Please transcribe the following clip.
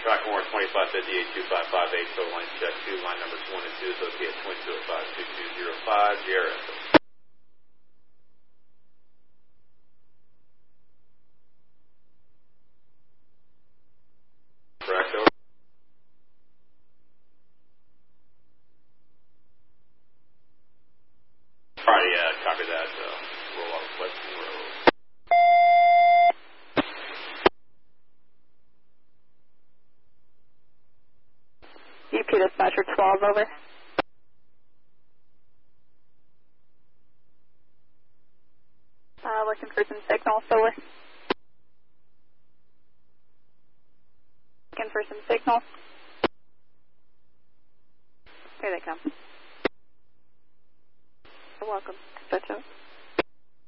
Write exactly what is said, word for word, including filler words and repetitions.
Track one, twenty-five fifty-eight, two five five eight, total line check two, line numbers one and two, associated twenty-two oh five, two two zero five, Sierra. Correct, over. Alright, yeah, copy that, uh, roll off Western Road. U P dispatcher twelve, over. Uh, looking for some signals, over. Looking for some signals. Here they come. You're welcome. Dispatch out.